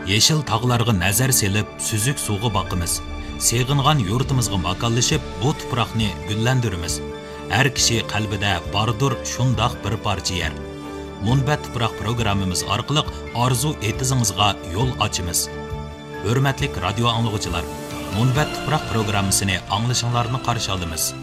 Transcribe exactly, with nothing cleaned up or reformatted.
Yeşil tağlarga nazar selip, süzük suğu bakımız. Seğingan yurtimizga makonlashib, bu tuproqni gullandiramiz. Har kishi qalbida bardur shundoq bir parcha yer. Munbat tuproq programmamiz orqali orzu etizingizga yo'l ochamiz. Hurmatli radio anglag'uchilar, Munbat tuproq programmasini anglashinglarni qarshi olamiz.